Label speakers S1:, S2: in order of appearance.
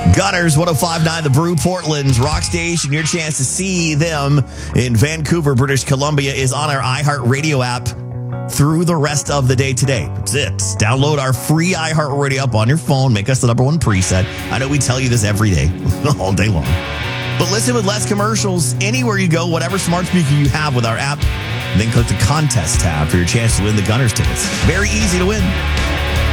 S1: Gunners 105.9 The Brew, Portland's rock station. Your chance to see them in Vancouver, British Columbia is on our iHeartRadio app through the rest of the day today. That's it. Download our free iHeartRadio app on your phone. Make us the number one preset. I know we tell you this every day, all day long. But listen with less commercials anywhere you go, whatever smart speaker you have with our app. And then click the contest tab for your chance to win the Gunners tickets. Very easy to win.